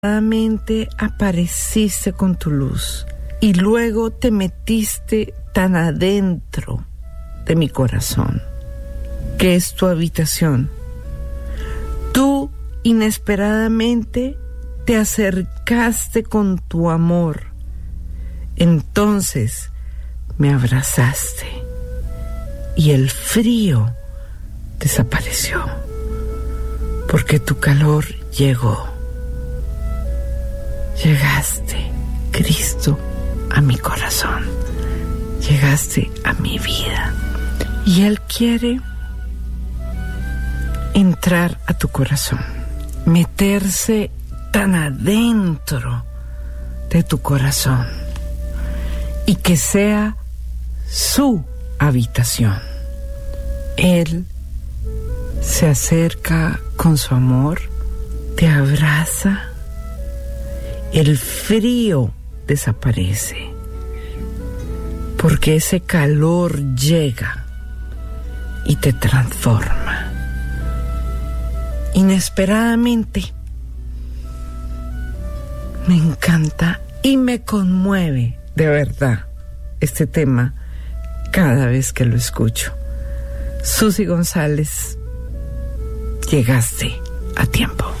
Inesperadamente apareciste con tu luz y luego te metiste tan adentro de mi corazón, que es tu habitación. Tú inesperadamente te acercaste con tu amor. Entonces me abrazaste y el frío desapareció, porque tu calor llegó. Llegaste, Cristo, a mi corazón. Llegaste a mi vida. Y Él quiere entrar a tu corazón, meterse tan adentro de tu corazón y que sea su habitación. Él se acerca con su amor, te abraza, el frío desaparece, porque ese calor llega y te transforma. Inesperadamente, me encanta y me conmueve de verdad este tema cada vez que lo escucho. Susy González, llegaste a tiempo.